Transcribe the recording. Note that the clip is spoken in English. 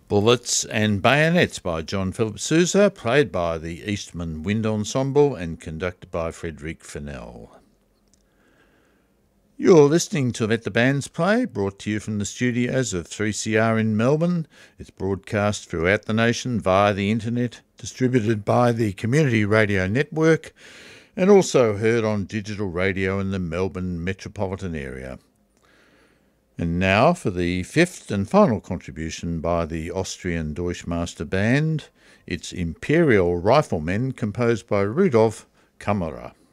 Bullets and Bayonets by John Philip Sousa, played by the Eastman Wind Ensemble and conducted by Frederick Fennell. You're listening to Let the Bands Play, brought to you from the studios of 3CR in Melbourne. It's broadcast throughout the nation via the internet, distributed by the Community Radio Network, and also heard on digital radio in the Melbourne metropolitan area. And now for the fifth and final contribution by the Austrian Deutschmaster Band. It's Imperial Riflemen, composed by Rudolf Kammerer.